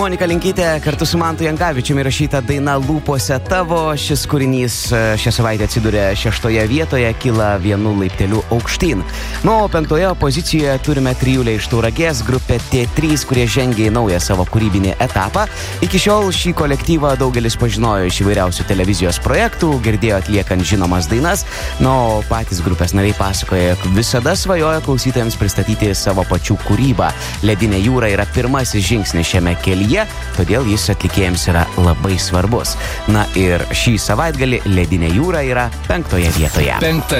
Monika Linkytė kartu su Mantu Jankavičiumi įrašyta daina Lūpose tavo. Šis kūrinys šią savaitę atsidūrė 6 vietoje, kyla 1 laipteliu aukštyn. O 5 pozicijoje turime trijulę iš Tauragės, grupė T3, kurie žengia į naują savo kūrybinį etapą. Iki šiol šį kolektyvą daugelis pažinojo iš įvairiausių televizijos projektų, girdėjo atliekant žinomas dainas. O patys grupės nariai pasakoja, jog visada svajoja klausytojams pristatyti savo pačių kūrybą. Ledinė jūra yra pirmasis žingsnis šiame kelyje, todėl jis atlikėjams yra labai svarbus. Na ir šį savaitgalį Ledinė jūra yra 5 vietoje. 5